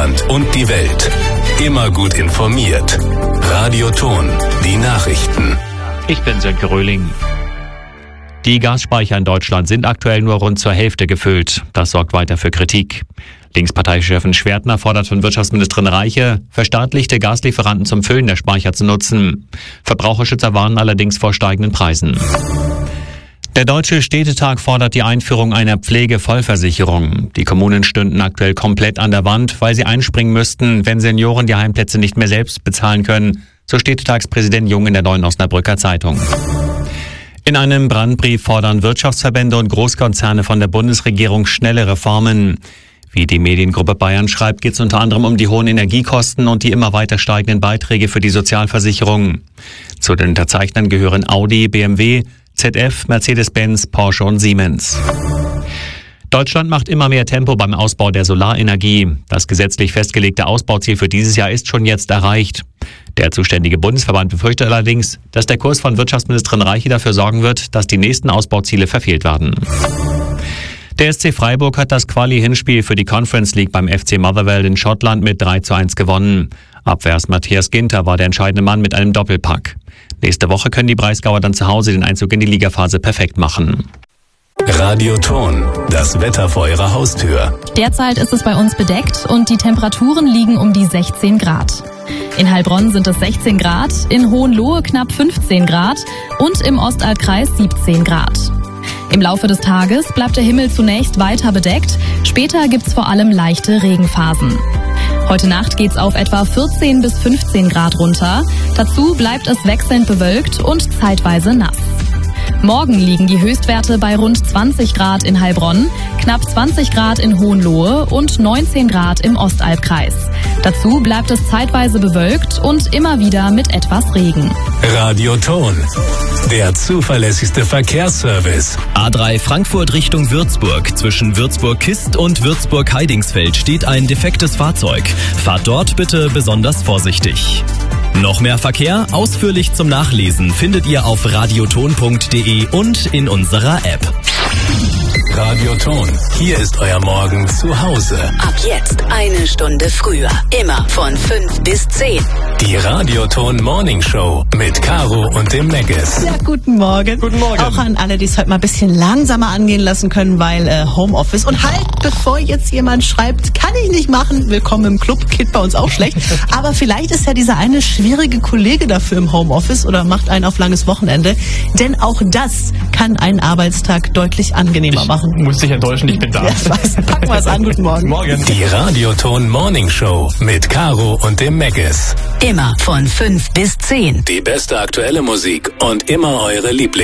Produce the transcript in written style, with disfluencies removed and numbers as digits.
Deutschland und die Welt. Immer gut informiert. Radioton, die Nachrichten. Ich bin Sönke Röhling. Die Gasspeicher in Deutschland sind aktuell nur rund zur Hälfte gefüllt. Das sorgt weiter für Kritik. Linksparteichefin Schwertner fordert von Wirtschaftsministerin Reiche, verstaatlichte Gaslieferanten zum Füllen der Speicher zu nutzen. Verbraucherschützer warnen allerdings vor steigenden Preisen. Der Deutsche Städtetag fordert die Einführung einer Pflegevollversicherung. Die Kommunen stünden aktuell komplett an der Wand, weil sie einspringen müssten, wenn Senioren die Heimplätze nicht mehr selbst bezahlen können, so Städtetagspräsident Jung in der Neuen Osnabrücker Zeitung. In einem Brandbrief fordern Wirtschaftsverbände und Großkonzerne von der Bundesregierung schnelle Reformen. Wie die Mediengruppe Bayern schreibt, geht es unter anderem um die hohen Energiekosten und die immer weiter steigenden Beiträge für die Sozialversicherung. Zu den Unterzeichnern gehören Audi, BMW, ZF, Mercedes-Benz, Porsche und Siemens. Deutschland macht immer mehr Tempo beim Ausbau der Solarenergie. Das gesetzlich festgelegte Ausbauziel für dieses Jahr ist schon jetzt erreicht. Der zuständige Bundesverband befürchtet allerdings, dass der Kurs von Wirtschaftsministerin Reiche dafür sorgen wird, dass die nächsten Ausbauziele verfehlt werden. Der SC Freiburg hat das Quali-Hinspiel für die Conference League beim FC Motherwell in Schottland mit 3:1 gewonnen. Abwehrs Matthias Ginter war der entscheidende Mann mit einem Doppelpack. Nächste Woche können die Breisgauer dann zu Hause den Einzug in die Ligaphase perfekt machen. Radioton, das Wetter vor Ihrer Haustür. Derzeit ist es bei uns bedeckt und die Temperaturen liegen um die 16 Grad. In Heilbronn sind es 16 Grad, in Hohenlohe knapp 15 Grad und im Ostalbkreis 17 Grad. Im Laufe des Tages bleibt der Himmel zunächst weiter bedeckt, später gibt's vor allem leichte Regenphasen. Heute Nacht geht's auf etwa 14 bis 15 Grad runter. Dazu bleibt es wechselnd bewölkt und zeitweise nass. Morgen liegen die Höchstwerte bei rund 20 Grad in Heilbronn, knapp 20 Grad in Hohenlohe und 19 Grad im Ostalbkreis. Dazu bleibt es zeitweise bewölkt und immer wieder mit etwas Regen. Radioton, der zuverlässigste Verkehrsservice. A3 Frankfurt Richtung Würzburg. Zwischen Würzburg-Kist und Würzburg-Heidingsfeld steht ein defektes Fahrzeug. Fahrt dort bitte besonders vorsichtig. Noch mehr Verkehr ausführlich zum Nachlesen findet ihr auf radioton.de und in unserer App. Radioton, hier ist euer Morgen zu Hause. Ab jetzt eine Stunde früher. Immer von 5 bis 10. Die Radioton Morning Show mit Caro und dem Meggis. Ja, guten Morgen. Guten Morgen. Auch an alle, die es heute mal ein bisschen langsamer angehen lassen können, weil Homeoffice. Und halt, bevor jetzt jemand schreibt, kann ich nicht machen, willkommen im Club, geht bei uns auch schlecht. Aber vielleicht ist ja dieser eine schwierige Kollege dafür im Homeoffice oder macht einen auf langes Wochenende. Denn auch das kann einen Arbeitstag deutlich angenehmer machen. Muss dich enttäuschen, ich bin da. Ja, ich weiß. Packen wir es an, guten Morgen. Morgen. Die Radioton Morning Show mit Caro und dem Meggis. Immer von 5 bis 10. Die beste aktuelle Musik und immer eure Lieblings